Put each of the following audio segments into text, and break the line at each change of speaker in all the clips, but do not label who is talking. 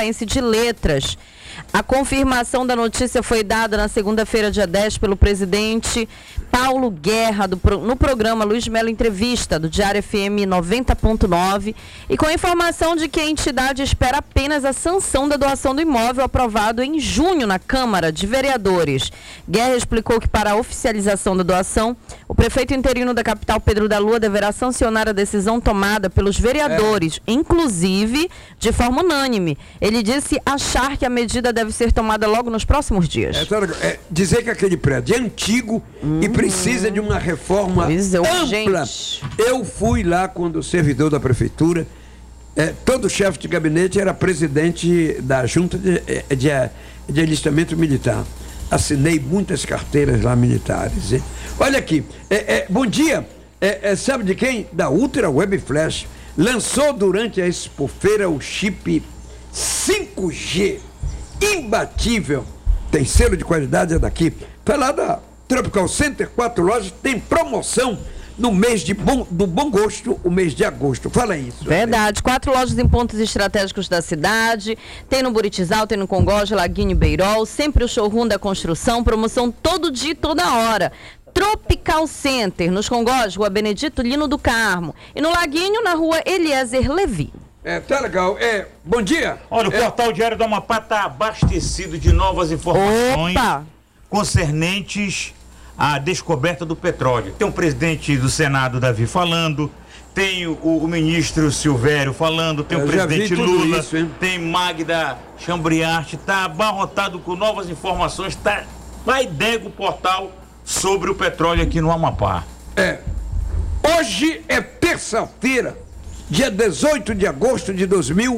Amapaense de Letras. A confirmação da notícia foi dada na segunda-feira, dia 10, pelo presidente Paulo Guerra, no programa Luiz Melo Entrevista, do Diário FM 90.9, e com a informação de que a entidade espera apenas a sanção da doação do imóvel aprovado em junho na Câmara de Vereadores. Guerra explicou que para a oficialização da doação, o prefeito interino da capital, Pedro da Lua, deverá sancionar a decisão tomada pelos vereadores, inclusive de forma unânime. Ele disse achar que a medida deve ser tomada logo nos próximos dias.
Dizer que aquele prédio é antigo e precisa de uma reforma ampla. Eu fui lá quando servidor da prefeitura, todo chefe de gabinete era presidente da junta de alistamento militar. Assinei muitas carteiras lá militares. Olha aqui, bom dia, sabe de quem? Da Ultra Web Flash. Lançou durante a Expofeira o chip 5G. Imbatível, tem selo de qualidade, é daqui. Foi lá da Tropical Center, 4 lojas, tem promoção no mês do bom gosto, o mês de agosto. Fala isso.
Verdade, 4 lojas em pontos estratégicos da cidade, tem no Buritizal, tem no Congoja, Laguinho e Beirol, sempre o showroom da construção, promoção todo dia e toda hora. Tropical Center, nos Congoja, Rua Benedito Lino do Carmo, e no Laguinho, na Rua Eliezer Levi.
Tá legal. Bom dia.
Olha, o portal Diário do Amapá está abastecido de novas informações concernentes à descoberta do petróleo. Tem o presidente do Senado, Davi, falando, tem o ministro Silvério falando, tem o presidente Lula, tem Magda Chambriarte, está abarrotado com novas informações, vai dega o portal sobre o petróleo aqui no Amapá.
Hoje é terça-feira, dia 18 de agosto de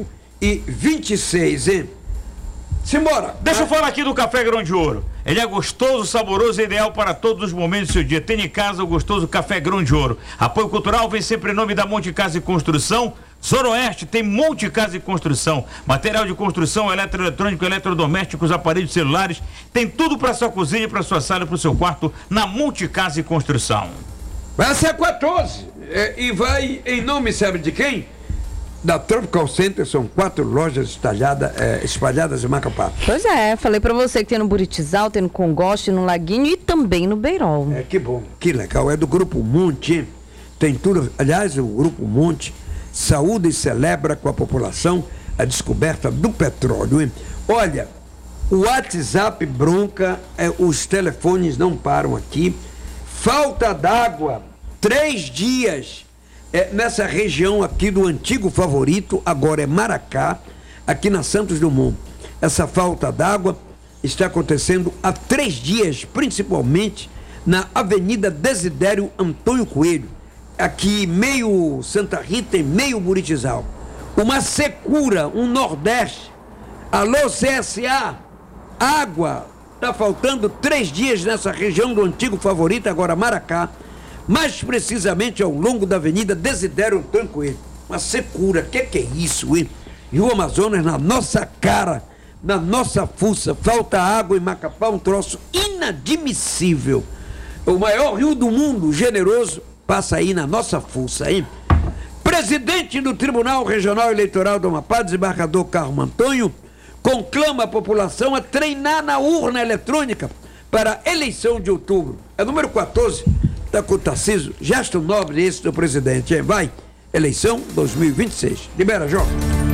2026, hein? Simbora!
Deixa eu falar aqui do Café Grão de Ouro. Ele é gostoso, saboroso e ideal para todos os momentos do seu dia. Tem em casa o gostoso Café Grão de Ouro. Apoio cultural vem sempre em nome da Monte Casa e Construção. Zona Oeste tem Monte Casa e Construção. Material de construção, eletroeletrônico, eletrodomésticos, aparelhos celulares. Tem tudo para sua cozinha, para sua sala, para o seu quarto na Monte Casa e Construção.
Vai ser 14 e vai em nome, sabe de quem? Da Tropical Center. São 4 lojas espalhadas em Macapá.
Pois falei pra você que tem no Buritizal, tem no Congoste, no Laguinho e também no Beirol.
Que bom, que legal. É do Grupo Monte, hein? Tem tudo. Aliás, o Grupo Monte saúde e celebra com a população a descoberta do petróleo, hein? Olha, o WhatsApp bronca, os telefones não param aqui. Falta d'água, 3 dias nessa região aqui do antigo Favorito, agora é Maracá, aqui na Santos Dumont. Essa falta d'água está acontecendo há 3 dias, principalmente na Avenida Desidério Antônio Coelho, aqui meio Santa Rita e meio Buritizal. Uma secura, um Nordeste. Alô, CSA, água. Está faltando 3 dias nessa região do antigo Favorito, agora Maracá, mais precisamente ao longo da Avenida Desidério Antônio Coelho. Uma secura, que é isso, hein? E o Amazonas na nossa cara, na nossa fuça, falta água em Macapá, um troço inadmissível. O maior rio do mundo, generoso, passa aí na nossa fuça, hein? Presidente do Tribunal Regional Eleitoral do Amapá, desembargador Carmo Antônio, conclama a população a treinar na urna eletrônica para a eleição de outubro. É número 14, está com o Tarcísio, gesto nobre esse do presidente, hein? Vai, eleição 2026. Libera, João.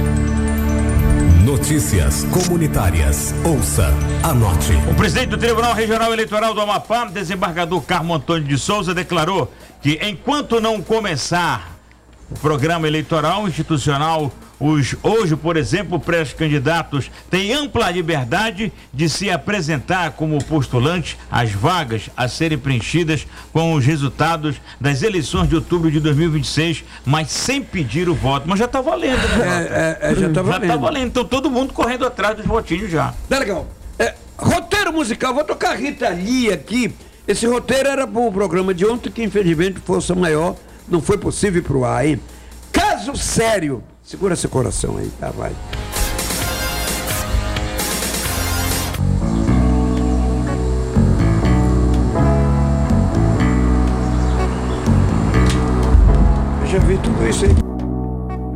Notícias comunitárias. Ouça, anote.
O presidente do Tribunal Regional Eleitoral do Amapá, desembargador Carmo Antônio de Souza, declarou que enquanto não começar o programa eleitoral institucional, hoje, por exemplo, pré-candidatos têm ampla liberdade de se apresentar como postulante às vagas a serem preenchidas com os resultados das eleições de outubro de 2026, mas sem pedir o voto. Mas já está valendo, né?
Já está valendo.
Já está valendo. Então todo mundo correndo atrás dos votinhos já.
Tá legal. Roteiro musical, vou tocar Rita Lee aqui. Esse roteiro era para o programa de ontem, que infelizmente força maior não foi possível ir pro ar, hein? Caso sério. Segura seu coração aí, tá? Vai. Eu já vi tudo isso aí.